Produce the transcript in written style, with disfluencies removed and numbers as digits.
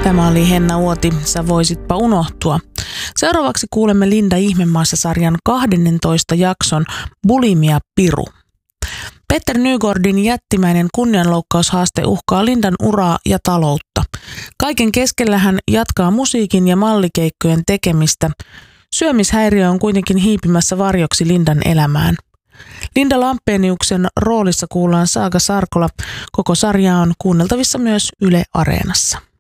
Tämä oli Henna Uoti, Sä voisitpa unohtua. Seuraavaksi kuulemme Linda Ihmemaassa-sarjan 12 jakson Bulimia Piru. Petter Nygårdin jättimäinen kunnianloukkaushaaste uhkaa Lindan uraa ja taloutta. Kaiken keskellä hän jatkaa musiikin ja mallikeikkojen tekemistä. Syömishäiriö on kuitenkin hiipimässä varjoksi Lindan elämään. Linda Lampeniuksen roolissa kuullaan Saaga Sarkola. Koko sarja on kuunneltavissa myös Yle Areenassa.